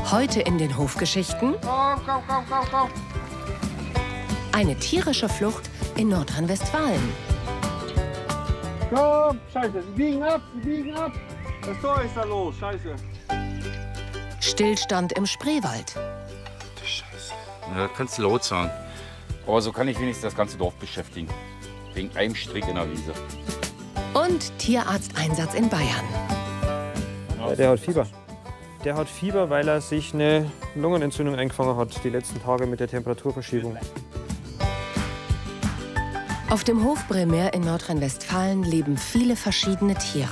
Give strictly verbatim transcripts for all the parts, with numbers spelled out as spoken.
Heute in den Hofgeschichten. Komm, komm, komm, komm, komm. Eine tierische Flucht in Nordrhein-Westfalen. Komm, scheiße, sie biegen ab, sie biegen ab. Das Tor ist da los, scheiße. Stillstand im Spreewald. Scheiße. Ja, kannst du laut sagen. Aber so kann ich wenigstens das ganze Dorf beschäftigen. Wegen einem Strick in der Wiese. Und Tierarzteinsatz in Bayern. Ja, der hat Fieber. Der hat Fieber, weil er sich eine Lungenentzündung eingefangen hat, die letzten Tage mit der Temperaturverschiebung. Auf dem Hof Bremer in Nordrhein-Westfalen leben viele verschiedene Tiere.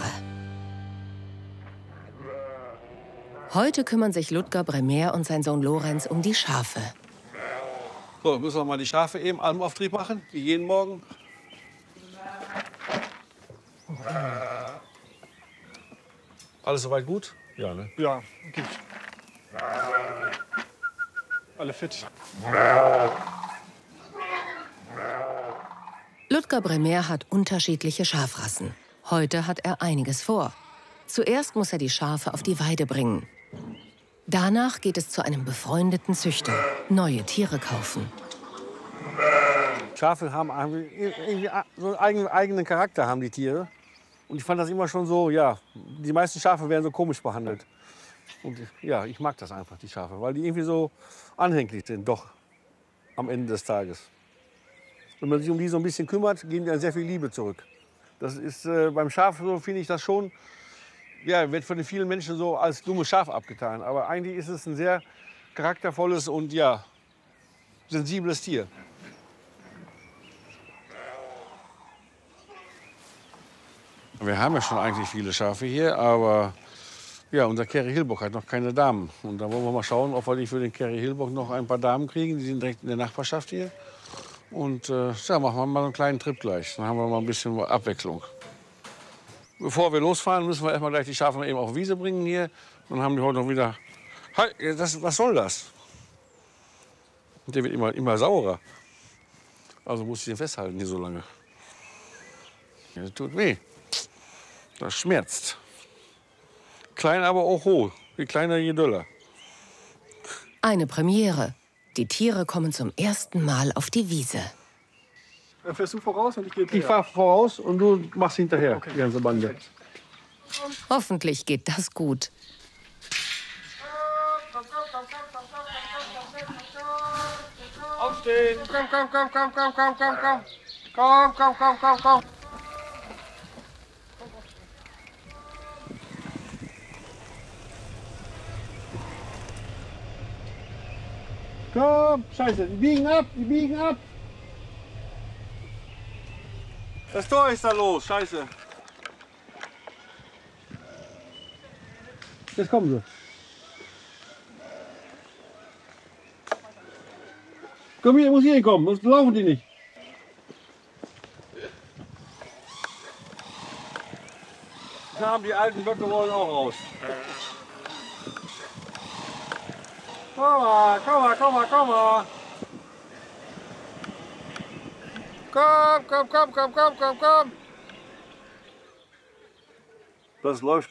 Heute kümmern sich Ludger Bremer und sein Sohn Lorenz um die Schafe. So, müssen wir mal die Schafe eben Almauftrieb machen, wie jeden Morgen. Alles soweit gut? Ja, ne? Ja, geht. Alle fit. Ludger Bremer hat unterschiedliche Schafrassen. Heute hat er einiges vor. Zuerst muss er die Schafe auf die Weide bringen. Danach geht es zu einem befreundeten Züchter. Neue Tiere kaufen. Schafe haben irgendwie so einen eigenen, eigenen Charakter, haben die Tiere. Und ich fand das immer schon so, ja, die meisten Schafe werden so komisch behandelt. Und ja, ich mag das einfach, die Schafe, weil die irgendwie so anhänglich sind, doch, am Ende des Tages. Wenn man sich um die so ein bisschen kümmert, geben die dann sehr viel Liebe zurück. Das ist äh, beim Schaf, so finde ich das schon, ja, wird von den vielen Menschen so als dummes Schaf abgetan. Aber eigentlich ist es ein sehr charaktervolles und ja, sensibles Tier. Wir haben ja schon eigentlich viele Schafe hier, aber ja, unser Kerry Hillbock hat noch keine Damen. Und da wollen wir mal schauen, ob wir nicht für den Kerry Hillbock noch ein paar Damen kriegen. Die sind direkt in der Nachbarschaft hier. Und äh, ja, machen wir mal einen kleinen Trip gleich. Dann haben wir mal ein bisschen Abwechslung. Bevor wir losfahren, müssen wir erstmal gleich die Schafe eben auf die Wiese bringen hier. Dann haben die heute noch wieder. Halt, das, was soll das? Und der wird immer, immer saurer. Also muss ich den festhalten hier so lange. Das tut weh. Das schmerzt. Klein, aber auch hoch. Je kleiner, je döller. Eine Premiere. Die Tiere kommen zum ersten Mal auf die Wiese. Dann fährst du voraus und ich gehe Ich fahre voraus und du machst hinterher, okay, die ganze Bande. Hoffentlich geht das gut. Aufstehen! Komm, komm, komm, komm, komm, komm, komm, komm. Komm, komm, komm, komm, komm. Komm, scheiße, die biegen ab, die biegen ab. Das Tor ist da los, scheiße. Jetzt kommen sie. Komm hier, muss hier kommen, sonst laufen die nicht. Da haben die alten Böcke wollen auch raus. Komm mal, komm mal, komm mal, komm mal. Komm, komm, komm, komm, komm, komm, komm. Das läuft.